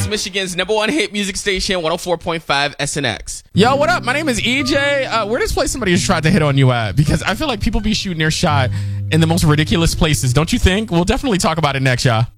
is Michigan's #1 hit music station, 104.5 SNX. Yo, what up? My name is EJ. Where this place somebody just tried to hit on you at? Because I feel like people be shooting their shot in the most ridiculous places, don't you think? We'll definitely talk about it next, y'all.